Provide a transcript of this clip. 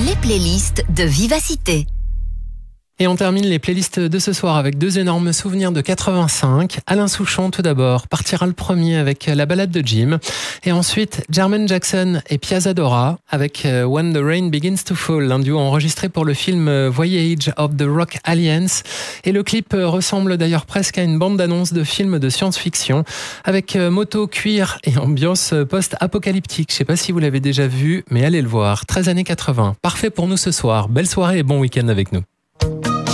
les playlists de Vivacité. Et on termine les playlists de ce soir avec deux énormes souvenirs de 85. Alain Souchon tout d'abord partira le premier avec la balade de Jim. Et ensuite Jermaine Jackson et Piazza Dora avec When the Rain Begins to Fall, un duo enregistré pour le film Voyage of the Rock Aliens. Et le clip ressemble d'ailleurs presque à une bande-annonce de film de science-fiction avec moto, cuir et ambiance post-apocalyptique. Je sais pas si vous l'avez déjà vu, mais allez le voir. 13 années 80. Parfait pour nous ce soir. Belle soirée et bon week-end avec nous.